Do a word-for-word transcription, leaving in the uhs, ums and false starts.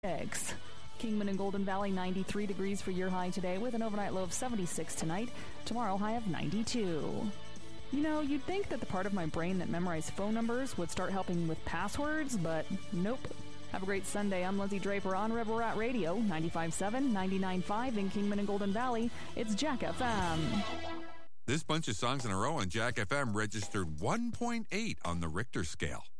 Eggs. Kingman and Golden Valley, ninety-three degrees for your high today with an overnight low of seventy-six tonight. Tomorrow, high of ninety-two. You know, you'd think that the part of my brain that memorized phone numbers would start helping with passwords, but nope. Have a great Sunday. I'm Lindsay Draper on Rebel Rat Radio, ninety-five point seven, ninety-nine point five in Kingman and Golden Valley. It's Jack F M. This bunch of songs in a row on Jack F M registered one point eight on the Richter scale.